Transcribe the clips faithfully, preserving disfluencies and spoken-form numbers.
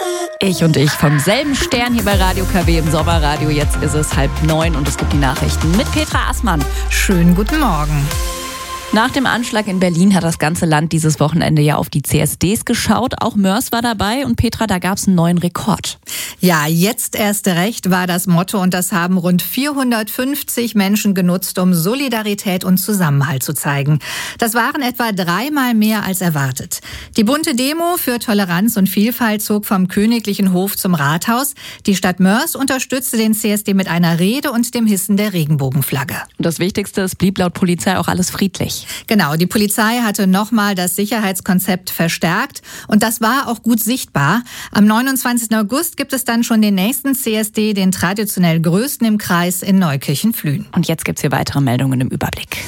Ich und ich vom selben Stern hier bei Radio K W im Sommerradio. Jetzt ist es halb neun und es gibt die Nachrichten mit Petra Assmann. Schönen guten Morgen. Nach dem Anschlag in Berlin hat das ganze Land dieses Wochenende ja auf die C S Ds geschaut. Auch Mörs war dabei und Petra, da gab es einen neuen Rekord. Ja, jetzt erst recht war das Motto und das haben rund vierhundertfünfzig Menschen genutzt, um Solidarität und Zusammenhalt zu zeigen. Das waren etwa dreimal mehr als erwartet. Die bunte Demo für Toleranz und Vielfalt zog vom Königlichen Hof zum Rathaus. Die Stadt Mörs unterstützte den C S D mit einer Rede und dem Hissen der Regenbogenflagge. Und das Wichtigste, es blieb laut Polizei auch alles friedlich. Genau, die Polizei hatte nochmal das Sicherheitskonzept verstärkt und das war auch gut sichtbar. Am neunundzwanzigsten August gibt es dann schon den nächsten C S D, den traditionell größten im Kreis in Neukirchen-Flühen. Und jetzt gibt's hier weitere Meldungen im Überblick.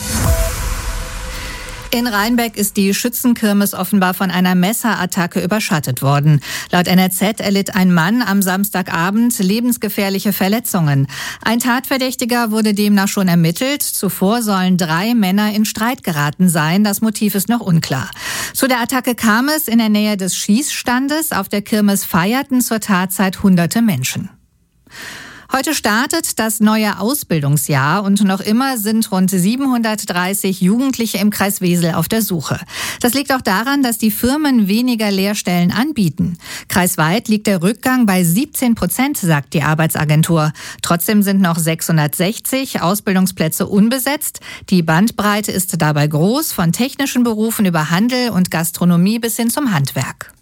In Rheinbeck ist die Schützenkirmes offenbar von einer Messerattacke überschattet worden. Laut N R Z erlitt ein Mann am Samstagabend lebensgefährliche Verletzungen. Ein Tatverdächtiger wurde demnach schon ermittelt. Zuvor sollen drei Männer in Streit geraten sein. Das Motiv ist noch unklar. Zu der Attacke kam es in der Nähe des Schießstandes. Auf der Kirmes feierten zur Tatzeit hunderte Menschen. Heute startet das neue Ausbildungsjahr und noch immer sind rund siebenhundertdreißig Jugendliche im Kreis Wesel auf der Suche. Das liegt auch daran, dass die Firmen weniger Lehrstellen anbieten. Kreisweit liegt der Rückgang bei siebzehn Prozent, sagt die Arbeitsagentur. Trotzdem sind noch sechshundertsechzig Ausbildungsplätze unbesetzt. Die Bandbreite ist dabei groß, von technischen Berufen über Handel und Gastronomie bis hin zum Handwerk.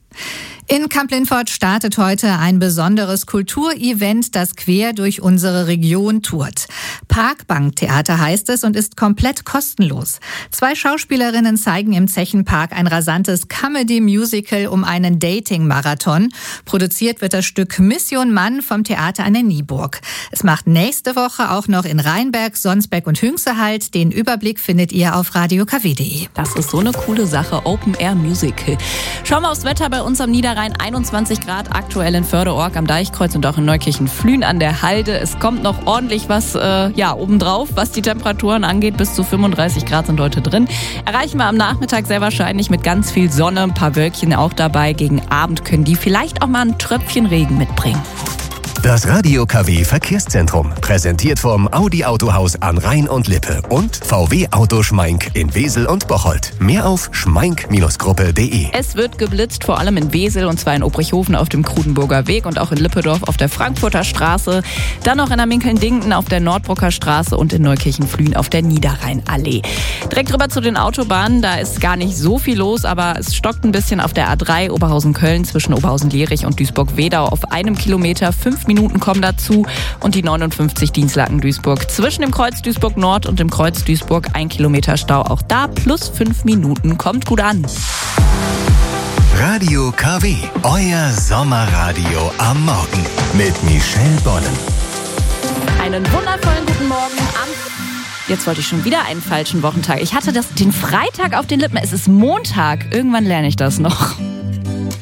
In Kamp-Lintfort startet heute ein besonderes Kulturevent, das quer durch unsere Region tourt. Parkbanktheater heißt es und ist komplett kostenlos. Zwei Schauspielerinnen zeigen im Zechenpark ein rasantes Comedy-Musical um einen Dating-Marathon. Produziert wird das Stück Mission Mann vom Theater an der Nieburg. Es macht nächste Woche auch noch in Rheinberg, Sonsbeck und Hünxe Halt. Den Überblick findet ihr auf radio k w punkt d e. Das ist so eine coole Sache, Open-Air-Musical. Schauen wir aufs Wetter bei uns am Niederrhein. einundzwanzig Grad aktuell in Förde-Org am Deichkreuz und auch in Neukirchen-Flühen an der Halde. Es kommt noch ordentlich was äh, ja, obendrauf, was die Temperaturen angeht. Bis zu fünfunddreißig Grad sind heute drin. Erreichen wir am Nachmittag sehr wahrscheinlich mit ganz viel Sonne, ein paar Wölkchen auch dabei. Gegen Abend können die vielleicht auch mal ein Tröpfchen Regen mitbringen. Das Radio K W Verkehrszentrum, präsentiert vom Audi Autohaus an Rhein und Lippe und V W Auto Schmeink in Wesel und Bocholt. Mehr auf schmeink Gruppe punkt d e. Es wird geblitzt, vor allem in Wesel, und zwar in Obrichhofen auf dem Krudenburger Weg und auch in Lippedorf auf der Frankfurter Straße. Dann noch in der Minkeln-Dingten auf der Nordbrucker Straße und in Neukirchen-Flühen auf der Niederrheinallee. Direkt rüber zu den Autobahnen, da ist gar nicht so viel los, aber es stockt ein bisschen auf der A drei Oberhausen-Köln zwischen Oberhausen-Lierich und Duisburg-Wedau auf einem Kilometer. Fünf Minuten kommen dazu und die neunundfünfzig Dienstlaken-Duisburg. Zwischen dem Kreuz Duisburg-Nord und dem Kreuz Duisburg ein Kilometer Stau. Auch da plus fünf Minuten. Kommt gut an. Radio K W, euer Sommerradio am Morgen mit Michelle Bollen. Einen wundervollen guten Morgen am... Jetzt wollte ich schon wieder einen falschen Wochentag. Ich hatte das, den Freitag auf den Lippen. Es ist Montag. Irgendwann lerne ich das noch.